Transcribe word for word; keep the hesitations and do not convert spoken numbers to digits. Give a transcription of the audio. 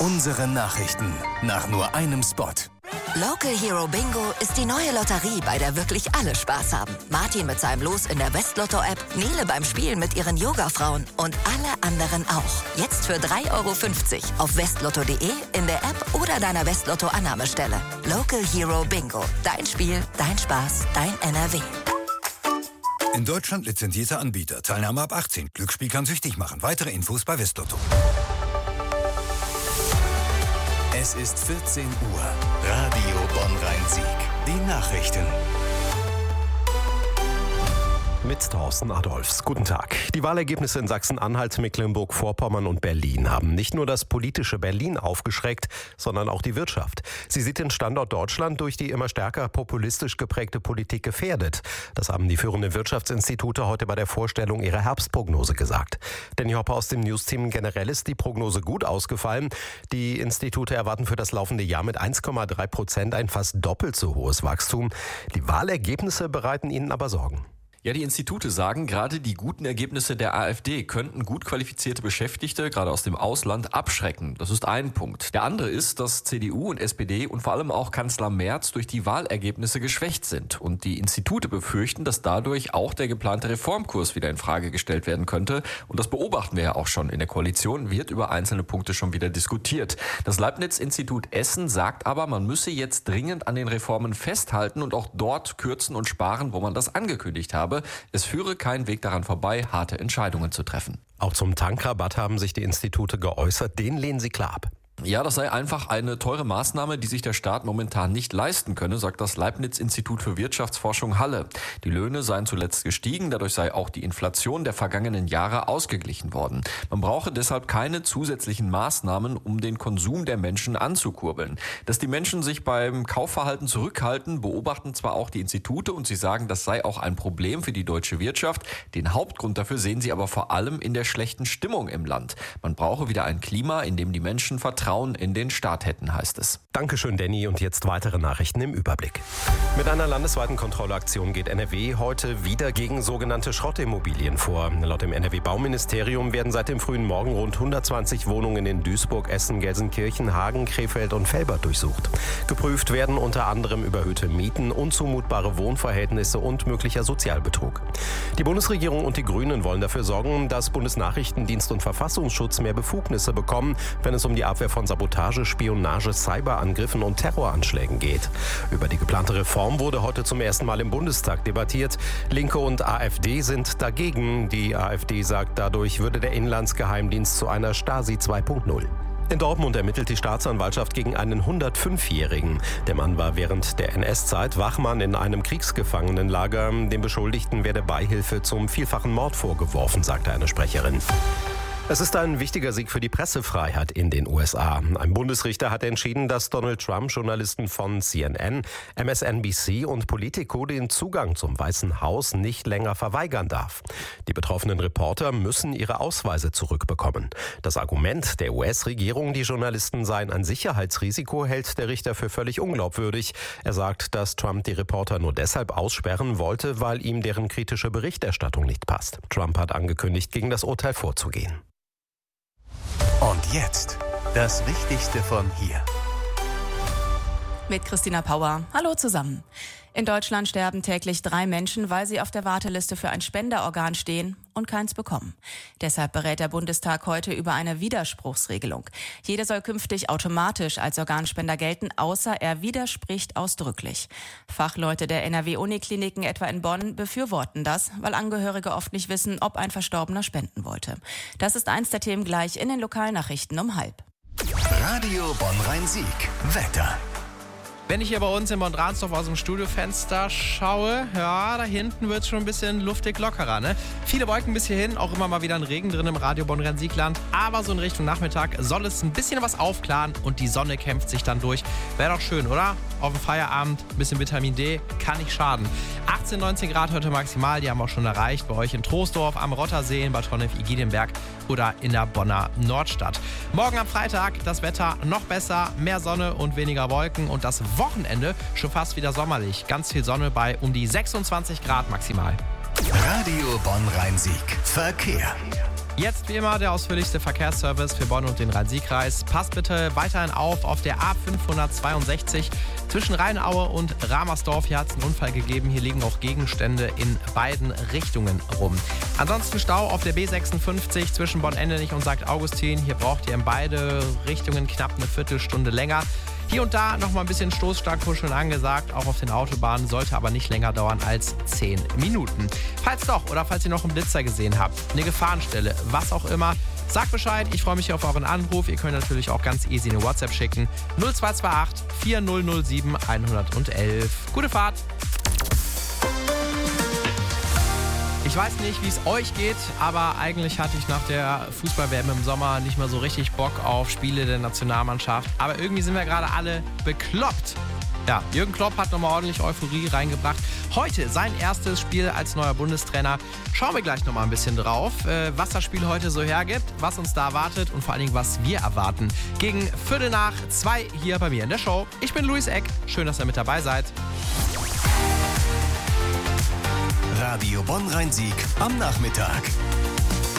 Unsere Nachrichten nach nur einem Spot. Local Hero Bingo ist die neue Lotterie, bei der wirklich alle Spaß haben. Martin mit seinem Los in der Westlotto-App, Nele beim Spielen mit ihren Yoga-Frauen und alle anderen auch. Jetzt für drei Euro fünfzig auf westlotto punkt de, in der App oder deiner Westlotto-Annahmestelle. Local Hero Bingo. Dein Spiel, dein Spaß, dein N R W. In Deutschland lizenzierter Anbieter. Teilnahme ab achtzehn. Glücksspiel kann süchtig machen. Weitere Infos bei Westlotto. Es ist vierzehn Uhr. Radio Bonn-Rhein-Sieg. Die Nachrichten. Mit Thorsten Adolfs. Guten Tag. Die Wahlergebnisse in Sachsen-Anhalt, Mecklenburg-Vorpommern und Berlin haben nicht nur das politische Berlin aufgeschreckt, sondern auch die Wirtschaft. Sie sieht den Standort Deutschland durch die immer stärker populistisch geprägte Politik gefährdet. Das haben die führenden Wirtschaftsinstitute heute bei der Vorstellung ihrer Herbstprognose gesagt. Danny Hopper aus dem News-Team. Generell ist die Prognose gut ausgefallen. Die Institute erwarten für das laufende Jahr mit eins Komma drei Prozent ein fast doppelt so hohes Wachstum. Die Wahlergebnisse bereiten ihnen aber Sorgen. Ja, die Institute sagen, gerade die guten Ergebnisse der AfD könnten gut qualifizierte Beschäftigte, gerade aus dem Ausland, abschrecken. Das ist ein Punkt. Der andere ist, dass C D U und S P D und vor allem auch Kanzler Merz durch die Wahlergebnisse geschwächt sind. Und die Institute befürchten, dass dadurch auch der geplante Reformkurs wieder in Frage gestellt werden könnte. Und das beobachten wir ja auch schon. In der Koalition wird über einzelne Punkte schon wieder diskutiert. Das Leibniz-Institut Essen sagt aber, man müsse jetzt dringend an den Reformen festhalten und auch dort kürzen und sparen, wo man das angekündigt habe. Es führe kein Weg daran vorbei, harte Entscheidungen zu treffen. Auch zum Tankrabatt haben sich die Institute geäußert. Den lehnen sie klar ab. Ja, das sei einfach eine teure Maßnahme, die sich der Staat momentan nicht leisten könne, sagt das Leibniz-Institut für Wirtschaftsforschung Halle. Die Löhne seien zuletzt gestiegen, dadurch sei auch die Inflation der vergangenen Jahre ausgeglichen worden. Man brauche deshalb keine zusätzlichen Maßnahmen, um den Konsum der Menschen anzukurbeln. Dass die Menschen sich beim Kaufverhalten zurückhalten, beobachten zwar auch die Institute und sie sagen, das sei auch ein Problem für die deutsche Wirtschaft. Den Hauptgrund dafür sehen sie aber vor allem in der schlechten Stimmung im Land. Man brauche wieder ein Klima, in dem die Menschen vertrauen in den Staat hätten, heißt es. Dankeschön, Danny. Und jetzt weitere Nachrichten im Überblick. Mit einer landesweiten Kontrollaktion geht N R W heute wieder gegen sogenannte Schrottimmobilien vor. Laut dem N R W-Bauministerium werden seit dem frühen Morgen rund hundertzwanzig Wohnungen in Duisburg, Essen, Gelsenkirchen, Hagen, Krefeld und Velbert durchsucht. Geprüft werden unter anderem überhöhte Mieten, unzumutbare Wohnverhältnisse und möglicher Sozialbetrug. Die Bundesregierung und die Grünen wollen dafür sorgen, dass Bundesnachrichtendienst und Verfassungsschutz mehr Befugnisse bekommen, wenn es um die Abwehr von Sabotage, Spionage, Cyberangriffen und Terroranschlägen geht. Über die geplante Reform wurde heute zum ersten Mal im Bundestag debattiert. Linke und AfD sind dagegen. Die AfD sagt, dadurch würde der Inlandsgeheimdienst zu einer Stasi zwei Punkt null. In Dortmund ermittelt die Staatsanwaltschaft gegen einen hundertfünfjährigen. Der Mann war während der N S-Zeit Wachmann in einem Kriegsgefangenenlager. Dem Beschuldigten werde Beihilfe zum vielfachen Mord vorgeworfen, sagte eine Sprecherin. Es ist ein wichtiger Sieg für die Pressefreiheit in den U S A. Ein Bundesrichter hat entschieden, dass Donald Trump Journalisten von C N N, M S N B C und Politico den Zugang zum Weißen Haus nicht länger verweigern darf. Die betroffenen Reporter müssen ihre Ausweise zurückbekommen. Das Argument der U S-Regierung, die Journalisten seien ein Sicherheitsrisiko, hält der Richter für völlig unglaubwürdig. Er sagt, dass Trump die Reporter nur deshalb aussperren wollte, weil ihm deren kritische Berichterstattung nicht passt. Trump hat angekündigt, gegen das Urteil vorzugehen. Und jetzt das Wichtigste von hier. Mit Christina Pauer. Hallo zusammen. In Deutschland sterben täglich drei Menschen, weil sie auf der Warteliste für ein Spenderorgan stehen und keins bekommen. Deshalb berät der Bundestag heute über eine Widerspruchsregelung. Jeder soll künftig automatisch als Organspender gelten, außer er widerspricht ausdrücklich. Fachleute der N R W-Unikliniken etwa in Bonn befürworten das, weil Angehörige oft nicht wissen, ob ein Verstorbener spenden wollte. Das ist eins der Themen gleich in den Lokalnachrichten um halb. Radio Bonn-Rhein-Sieg. Wetter. Wenn ich hier bei uns in Bonn-Ransdorf aus dem Studiofenster schaue, ja, da hinten wird es schon ein bisschen luftig lockerer, ne? Viele Wolken bis hierhin, auch immer mal wieder ein Regen drin im Radio Bonn-Rhein-Siegland. Aber so in Richtung Nachmittag soll es ein bisschen was aufklaren und die Sonne kämpft sich dann durch. Wäre doch schön, oder? Auf dem Feierabend, ein bisschen Vitamin D, kann nicht schaden. achtzehn, neunzehn Grad heute maximal, die haben wir auch schon erreicht. Bei euch in Troisdorf, am Rottersee, in Bad Honnef-Igidenberg oder in der Bonner Nordstadt. Morgen am Freitag das Wetter noch besser, mehr Sonne und weniger Wolken und das Wochenende schon fast wieder sommerlich. Ganz viel Sonne bei um die sechsundzwanzig Grad maximal. Radio Bonn-Rhein-Sieg. Verkehr. Jetzt wie immer der ausführlichste Verkehrsservice für Bonn und den Rhein-Sieg-Kreis. Passt bitte weiterhin auf auf der A fünfhundertzweiundsechzig zwischen Rheinaue und Ramersdorf. Hier hat es einen Unfall gegeben. Hier liegen auch Gegenstände in beiden Richtungen rum. Ansonsten Stau auf der B sechsundfünfzig zwischen Bonn-Endenich und Sankt Augustin. Hier braucht ihr in beide Richtungen knapp eine Viertelstunde länger. Hier und da noch mal ein bisschen Stoßstangenkuscheln angesagt, auch auf den Autobahnen, sollte aber nicht länger dauern als zehn Minuten. Falls doch oder falls ihr noch einen Blitzer gesehen habt, eine Gefahrenstelle, was auch immer, sagt Bescheid, ich freue mich hier auf euren Anruf. Ihr könnt natürlich auch ganz easy eine WhatsApp schicken. null zwei zwei acht vier null null sieben eins eins eins. Gute Fahrt! Ich weiß nicht, wie es euch geht, aber eigentlich hatte ich nach der Fußball-W M im Sommer nicht mehr so richtig Bock auf Spiele der Nationalmannschaft. Aber irgendwie sind wir gerade alle bekloppt. Ja, Jürgen Klopp hat nochmal ordentlich Euphorie reingebracht. Heute sein erstes Spiel als neuer Bundestrainer. Schauen wir gleich nochmal ein bisschen drauf, was das Spiel heute so hergibt, was uns da erwartet und vor allen Dingen, was wir erwarten. Gegen Viertel nach zwei hier bei mir in der Show. Ich bin Luis Eck. Schön, dass ihr mit dabei seid. Radio Bonn-Rhein-Sieg am Nachmittag.